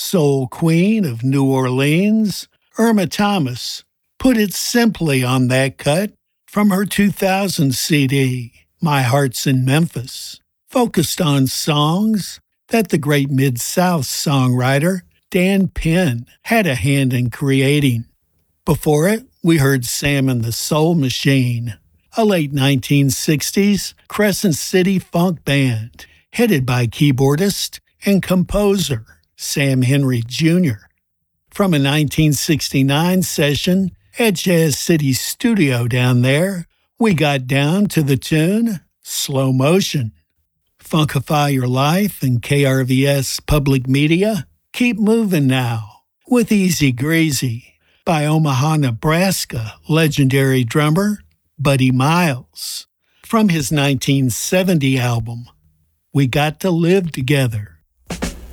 soul queen of New Orleans, Irma Thomas, put it simply on that cut from her 2000 CD, My Heart's in Memphis, focused on songs that the great Mid-South songwriter Dan Penn had a hand in creating. Before it, we heard Sam and the Soul Machine, a late 1960s Crescent City funk band headed by keyboardist and composer Sam Henry Jr. From a 1969 session at Jazz City Studio down there, we got down to the tune Slow Motion. Funkify Your Life and KRVS Public Media keep moving now with Easy Greasy by Omaha, Nebraska legendary drummer Buddy Miles from his 1970 album, We Got to Live Together.